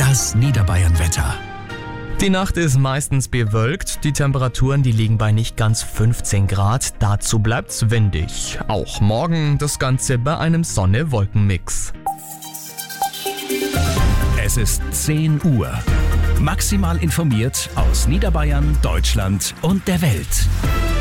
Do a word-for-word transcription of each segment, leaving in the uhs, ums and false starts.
Das Niederbayern-Wetter. Die Nacht ist meistens bewölkt, die Temperaturen die liegen bei nicht ganz fünfzehn Grad, dazu bleibt's windig. Auch morgen das Ganze bei einem Sonne-Wolken-Mix. Es ist zehn Uhr. Maximal informiert aus Niederbayern, Deutschland und der Welt.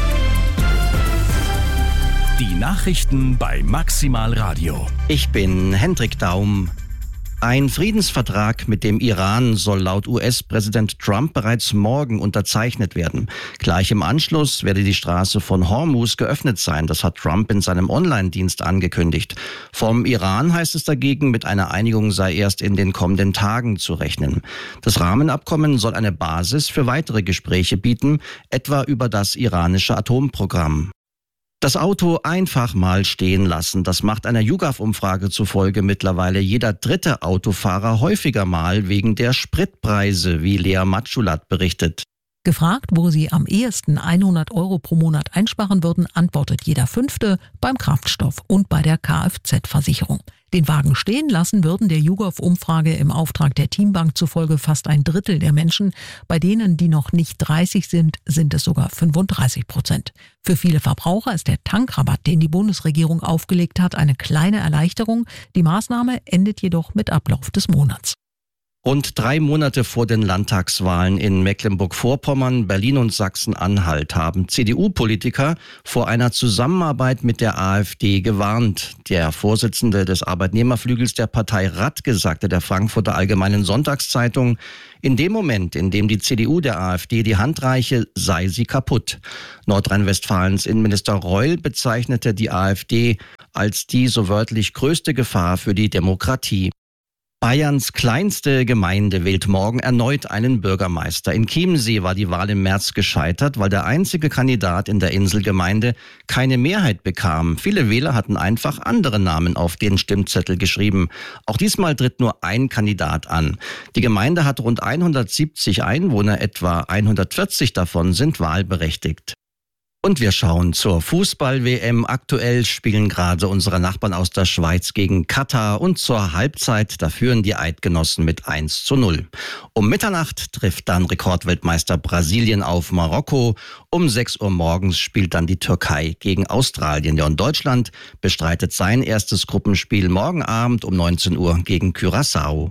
Die Nachrichten bei Maximal Radio. Ich bin Hendrik Daum. Ein Friedensvertrag mit dem Iran soll laut U S-Präsident Trump bereits morgen unterzeichnet werden. Gleich im Anschluss werde die Straße von Hormuz geöffnet sein. Das hat Trump in seinem Online-Dienst angekündigt. Vom Iran heißt es dagegen, mit einer Einigung sei erst in den kommenden Tagen zu rechnen. Das Rahmenabkommen soll eine Basis für weitere Gespräche bieten, etwa über das iranische Atomprogramm. Das Auto einfach mal stehen lassen, das macht einer YouGov-Umfrage zufolge mittlerweile jeder dritte Autofahrer häufiger mal wegen der Spritpreise, wie Lea Matschulat berichtet. Gefragt, wo sie am ehesten hundert Euro pro Monat einsparen würden, antwortet jeder Fünfte beim Kraftstoff und bei der Kfz-Versicherung. Den Wagen stehen lassen würden der YouGov-Umfrage im Auftrag der Teambank zufolge fast ein Drittel der Menschen. Bei denen, die noch nicht dreißig sind, sind es sogar fünfunddreißig Prozent. Für viele Verbraucher ist der Tankrabatt, den die Bundesregierung aufgelegt hat, eine kleine Erleichterung. Die Maßnahme endet jedoch mit Ablauf des Monats. Rund drei Monate vor den Landtagswahlen in Mecklenburg-Vorpommern, Berlin und Sachsen-Anhalt haben C D U-Politiker vor einer Zusammenarbeit mit der AfD gewarnt. Der Vorsitzende des Arbeitnehmerflügels der Partei Radke sagte der Frankfurter Allgemeinen Sonntagszeitung, in dem Moment, in dem die C D U der AfD die Hand reiche, sei sie kaputt. Nordrhein-Westfalens Innenminister Reul bezeichnete die AfD als die so wörtlich größte Gefahr für die Demokratie. Bayerns kleinste Gemeinde wählt morgen erneut einen Bürgermeister. In Chiemsee war die Wahl im März gescheitert, weil der einzige Kandidat in der Inselgemeinde keine Mehrheit bekam. Viele Wähler hatten einfach andere Namen auf den Stimmzettel geschrieben. Auch diesmal tritt nur ein Kandidat an. Die Gemeinde hat rund hundertsiebzig Einwohner, etwa hundertvierzig davon sind wahlberechtigt. Und wir schauen zur Fußball-W M. Aktuell spielen gerade unsere Nachbarn aus der Schweiz gegen Katar und zur Halbzeit, da führen die Eidgenossen mit eins zu null. Um Mitternacht trifft dann Rekordweltmeister Brasilien auf Marokko. Um sechs Uhr morgens spielt dann die Türkei gegen Australien. Ja, und Deutschland bestreitet sein erstes Gruppenspiel morgen Abend um neunzehn Uhr gegen Curaçao.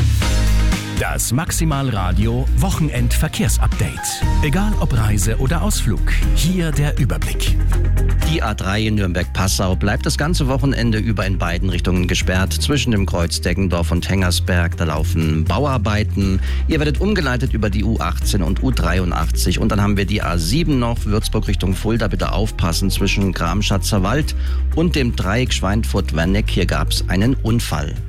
Das Maximal Radio Wochenend-Verkehrsupdate. Egal ob Reise oder Ausflug, hier der Überblick. Die A drei in Nürnberg-Passau bleibt das ganze Wochenende über in beiden Richtungen gesperrt. Zwischen dem Kreuz Deggendorf und Hengersberg, da laufen Bauarbeiten. Ihr werdet umgeleitet über die U achtzehn und U dreiundachtzig. Und dann haben wir die A sieben noch, Würzburg Richtung Fulda. Bitte aufpassen, zwischen Gramschatzer Wald und dem Dreieck Schweinfurt-Werneck. Hier gab es einen Unfall.